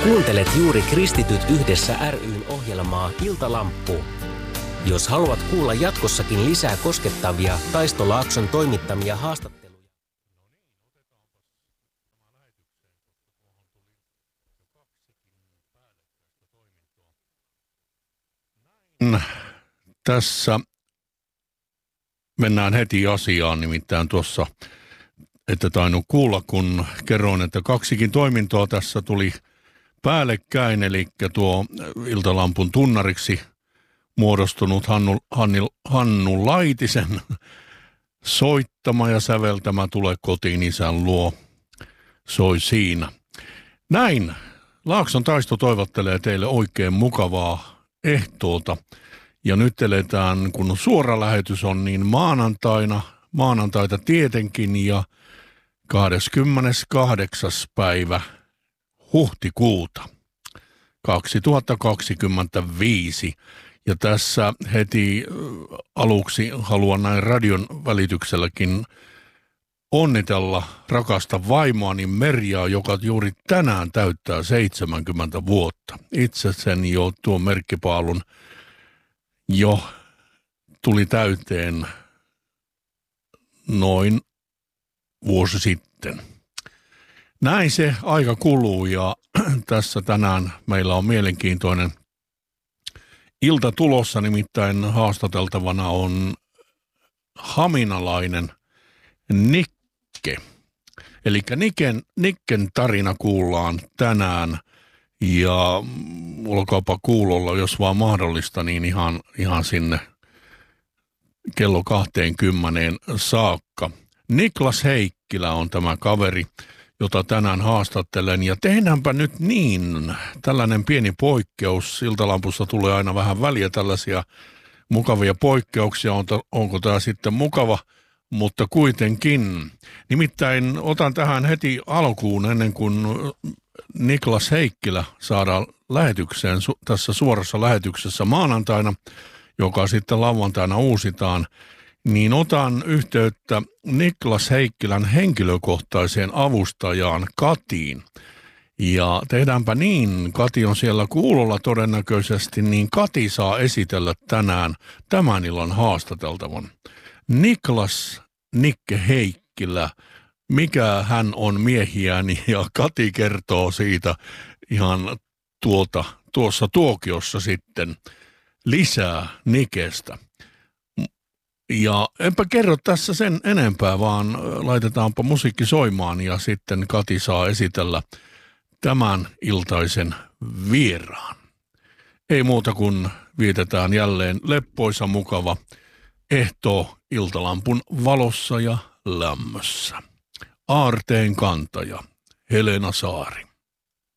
Kuuntelet juuri Kristityt yhdessä ry:n ohjelmaa Iltalamppu. Jos haluat kuulla jatkossakin lisää koskettavia Taisto Laakson toimittamia haastatteluja. Tässä mennään heti asiaan, nimittäin tuossa ette tainnut kuulla, kun kerroin, että kaksikin toimintoa tässä tuli päällekkäin, eli tuo Iltalampun tunnariksi muodostunut Hannu Laitisen soittama ja säveltämä Tule kotiin isän luo soi siinä. Näin, Laakson Taisto toivottelee teille oikein mukavaa ehtoota. Ja nyt eletään, kun suora lähetys on, niin maanantaita tietenkin ja 28. päivä huhtikuuta 2025. Ja tässä heti aluksi haluan näin radion välitykselläkin onnitella rakasta vaimoani Merjaa, joka juuri tänään täyttää 70 vuotta. Itse sen jo tuon merkkipaalun jo tuli täyteen noin vuosi sitten. Näin se aika kuluu ja tässä tänään meillä on mielenkiintoinen ilta tulossa, nimittäin haastateltavana on haminalainen Nikke. Eli Nikken tarina kuullaan tänään ja olkaapa kuulolla, jos vaan mahdollista, niin ihan sinne kello 20 saakka. Niklas Heikkilä on tämä kaveri, jota tänään haastattelen. Ja tehdäänpä nyt niin, tällainen pieni poikkeus. Iltalampussa tulee aina vähän väliä tällaisia mukavia poikkeuksia. Onko tämä sitten mukava, mutta kuitenkin. Nimittäin otan tähän heti alkuun ennen kuin Niklas Heikkilä saadaan lähetykseen tässä suorassa lähetyksessä maanantaina, joka sitten lauantaina uusitaan, niin otan yhteyttä Niklas Heikkilän henkilökohtaiseen avustajaan Katiin. Ja tehdäänpä niin, Kati on siellä kuulolla todennäköisesti, niin Kati saa esitellä tänään tämän illan haastateltavan. Niklas Nikke Heikkilä, mikä hän on miehiäni, ja Kati kertoo siitä ihan tuossa tuokiossa sitten lisää Nikestä. Ja enpä kerro tässä sen enempää, vaan laitetaanpa musiikki soimaan ja sitten Kati saa esitellä tämän iltaisen vieraan. Ei muuta kuin vietetään jälleen leppoisa mukava ehtoo Iltalampun valossa ja lämmössä. Aarteen kantaja Helena Saari.